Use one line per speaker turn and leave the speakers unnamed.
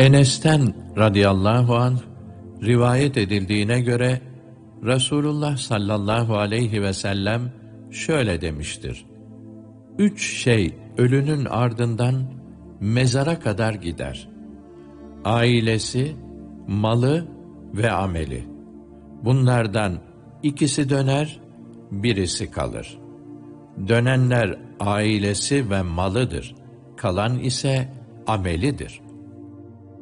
Enes'ten radıyallahu anh rivayet edildiğine göre Resulullah sallallahu aleyhi ve sellem şöyle demiştir: 3 şey ölünün ardından mezara kadar gider: ailesi, malı ve ameli. Bunlardan ikisi döner, birisi kalır. Dönenler ailesi ve malıdır, kalan ise amelidir.